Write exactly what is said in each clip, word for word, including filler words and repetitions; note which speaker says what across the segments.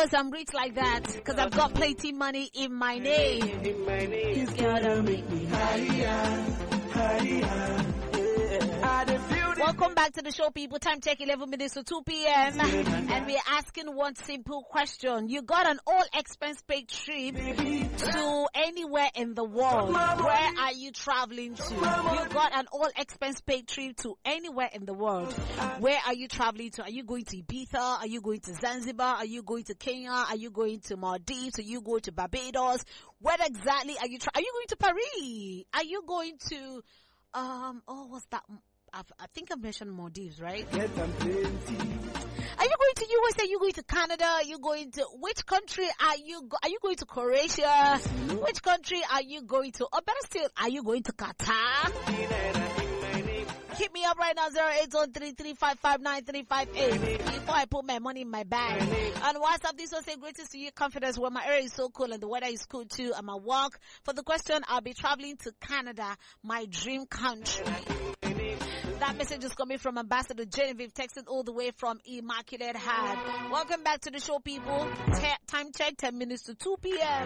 Speaker 1: knows I'm rich like that because I've got plenty money in my name.
Speaker 2: In my name.
Speaker 1: It's gonna make me
Speaker 2: higher, higher. I dey feel the
Speaker 1: Welcome back to the show, people. Time check eleven minutes to two p.m. And we're asking one simple question. You got an all expense paid trip to anywhere in the world. Where are you traveling to? You got an all expense paid trip to anywhere in the world. Where are you traveling to? Are you going to Ibiza? Are you going to Zanzibar? Are you going to Kenya? Are you going to Maldives? Are you going to Barbados? Where exactly are you tra- Are you going to Paris? Are you going to um oh what's that? I've, I think I mentioned Maldives, right?
Speaker 2: get them plenty.
Speaker 1: Are you going to U S A? Are you going to Canada? Are you going to, which country are you, go, are you going to Croatia? Which country are you going to, or better still, are you going to Qatar? Hit me up right now, zero eight one three three five five nine three five eight, before I put my money in my bag. And WhatsApp, this one say, greetings to you, confidence, where my area is so cool and the weather is cool too. I'm at work. For the question, I'll be traveling to Canada, my dream country. That message is coming from Ambassador Genevieve, texted all the way from Immaculate Heart. Welcome back to the show, people. T- time check, ten minutes to two p.m.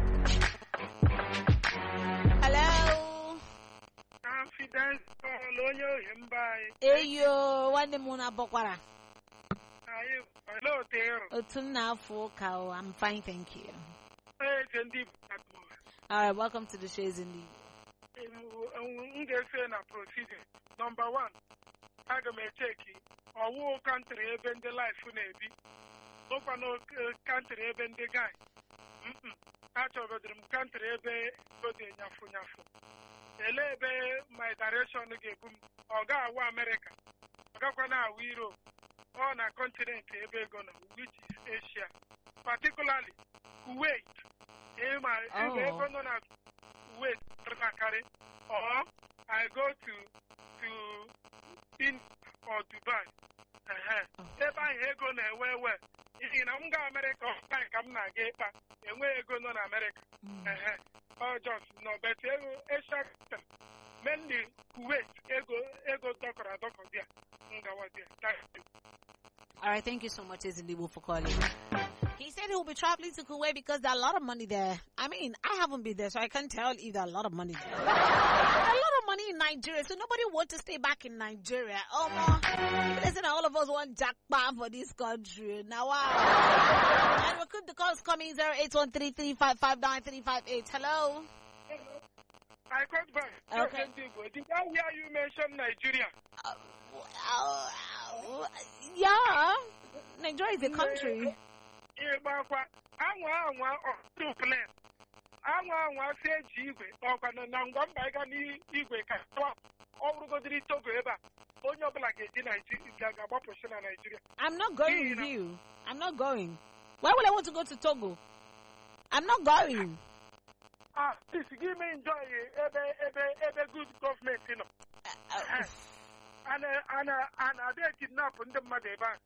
Speaker 1: Hello.
Speaker 3: Confidence, Lonyo, Himbai.
Speaker 1: Eyo, one muna bokwara.
Speaker 3: Hello, there.
Speaker 1: Otuna Fokao. I'm fine, thank you.
Speaker 3: Hey, Jendi.
Speaker 1: Alright, welcome to the shows in the
Speaker 3: na proceeding. Number one, aga m echeki ọwụ country ebe ndị life na-ebi ọkwa no country ebe ndị guy achọgodiri m country ebe ego dị nyafu nyafu ele ebe my direction ga-ebu m ọ ga-awụ America ọ gakwa na awụ Europe ọ na continent ebe ego na which is Asia, particularly Kuwait. Ema ebe ego nọ na Kuwait karị or I go to to in or Dubai. Uh-huh. Ebe ahụ ego na-ewe ewe ihi na m ga America ọka ka m na-aga ịkpa enwe ego nọ na America. Uh-huh. Ọ just no but ego Asia mainly Kuwait ego ego dọkọrọ adọkọ dia ngawa dia. Thank you.
Speaker 1: All right, thank you so much, Ezindibu, for calling. He said he'll be traveling to Kuwait because there's a lot of money there. I mean, I haven't been there, so I can't tell if there's a lot of money there. A lot of money in Nigeria, so nobody wants to stay back in Nigeria. Oh, ma. Listen, all of us want jackpot for this country. Now, wow. And we could the calls coming zero eight one three three five five nine three five eight. Hello?
Speaker 3: I called back.
Speaker 1: Okay.
Speaker 3: Did I hear you mention Nigeria?
Speaker 1: Uh, uh, uh, yeah. Nigeria is a country.
Speaker 3: Ịgbakwa anwa anwa ọtụ plan anwa anwa si eji igwe ọkwa na ngwa mba ịga n'igwe ka ọ bụrụgodiri Togo ebe a onye ọbụla ga-eji Nigeria ga-agbapụchi na Nigeria.
Speaker 1: I'm not going with you. I'm not going. Why would I want to go to Togo? I'm not going.
Speaker 3: Ah, please give me enjoy ebe ebe ebe good government, you know.
Speaker 1: Uh, uh,
Speaker 3: and and and are they kidnap ndị mmadụ ebe a?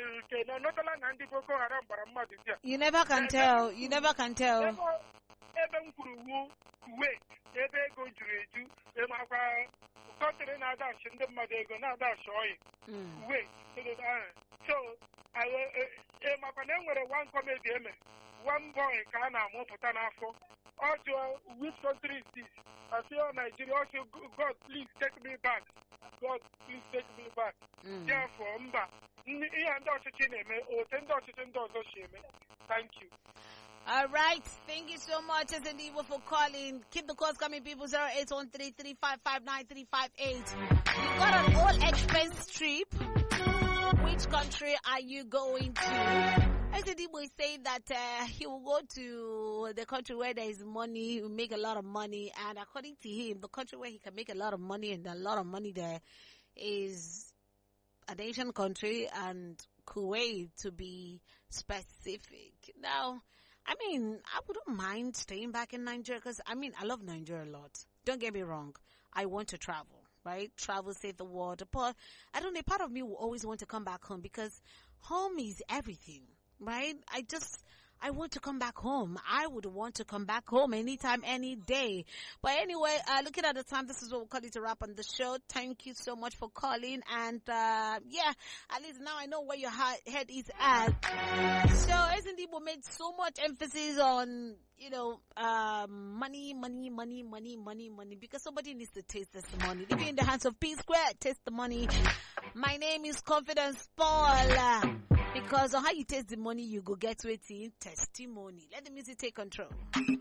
Speaker 1: You never can tell. You never can tell.
Speaker 3: Ebe m kwuru wu Kuwait ebe ego juru eju emakwa kọntrị na-adachi ndị mmadụ ego na-adachi oyi Kuwait. So emakwa na enwere one comedy eme one boy ka a na-amụpụta n'afọ ọ jụọ which country is this? I say oh Nigeria. Also God please take me back. God please take me back. Therefore mba thank you.
Speaker 1: All right. Thank you so much, Ezindibu, for calling. Keep the calls coming, people. zero eight one three three five five nine three five eight. You got an all expense trip. Which country are you going to? Ezindibu is saying that uh, he will go to the country where there is money, he will make a lot of money. And according to him, the country where he can make a lot of money and a lot of money there is an Asian country, and Kuwait to be specific. Now, I mean, I wouldn't mind staying back in Nigeria because, I mean, I love Nigeria a lot. Don't get me wrong. I want to travel, right? Travel, save the world. But I don't know, part of me will always want to come back home because home is everything, right? I just... I want to come back home. I would want to come back home anytime, any day. But anyway, uh, looking at the time, this is what we'll call it a wrap on the show. Thank you so much for calling. And, uh, yeah, at least now I know where your head is at. So, Ezindibu made so much emphasis on, you know, um, money, money, money, money, money, money, because somebody needs to taste this money. Leave it in the hands of P Square. Taste the money. My name is Confidence Paul. Because on how you taste the money, you go get waiting testimony. Let the music take control.